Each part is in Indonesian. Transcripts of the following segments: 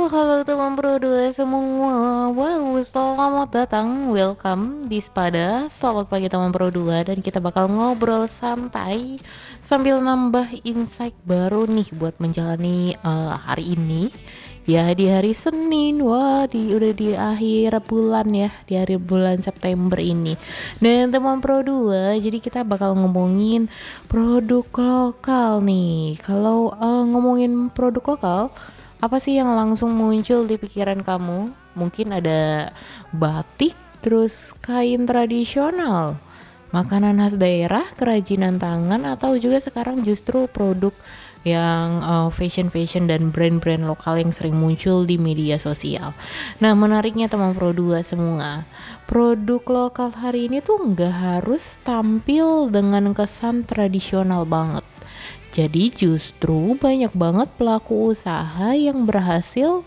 Halo teman berdua semua. Wow, selamat datang, welcome di Spada. Selamat pagi teman berdua, dan kita bakal ngobrol santai sambil nambah insight baru nih buat menjalani hari ini. Ya, di hari Senin. Wah, udah di akhir bulan ya, di akhir bulan September ini. Dan teman Pro 2, jadi kita bakal ngomongin produk lokal nih. Kalau ngomongin produk lokal, apa sih yang langsung muncul di pikiran kamu? Mungkin ada batik, terus kain tradisional, makanan khas daerah, kerajinan tangan, atau juga sekarang justru produk yang fashion dan brand-brand lokal yang sering muncul di media sosial. Nah, menariknya teman Pro 2 semua, produk lokal hari ini tuh nggak harus tampil dengan kesan tradisional banget. Jadi justru banyak banget pelaku usaha yang berhasil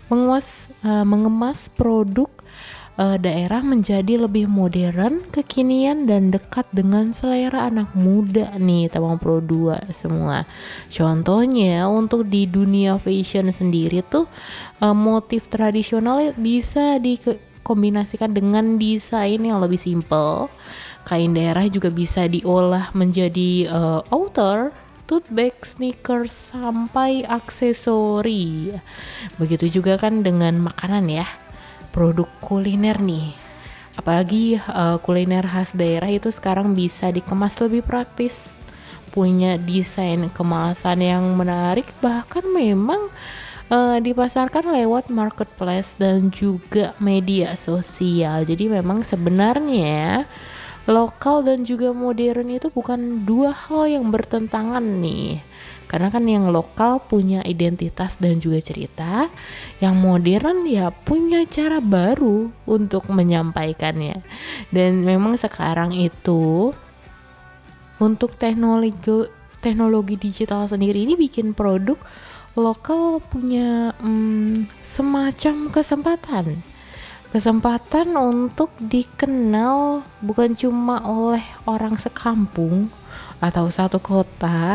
mengemas produk daerah menjadi lebih modern, kekinian, dan dekat dengan selera anak muda nih teman Pro 2 semua. Contohnya untuk di dunia fashion sendiri tuh motif tradisional bisa dikombinasikan dengan desain yang lebih simple. Kain daerah juga bisa diolah menjadi outer, tote bag, sneakers, sampai aksesori. Begitu juga kan dengan makanan ya, produk kuliner nih. Apalagi kuliner khas daerah itu sekarang bisa dikemas lebih praktis, punya desain kemasan yang menarik, bahkan memang dipasarkan lewat marketplace dan juga media sosial. Jadi memang sebenarnya lokal dan juga modern itu bukan dua hal yang bertentangan nih. Karena kan yang lokal punya identitas dan juga cerita, yang modern ya punya cara baru untuk menyampaikannya. Dan memang sekarang itu untuk teknologi digital sendiri ini bikin produk lokal punya semacam kesempatan untuk dikenal bukan cuma oleh orang sekampung atau satu kota,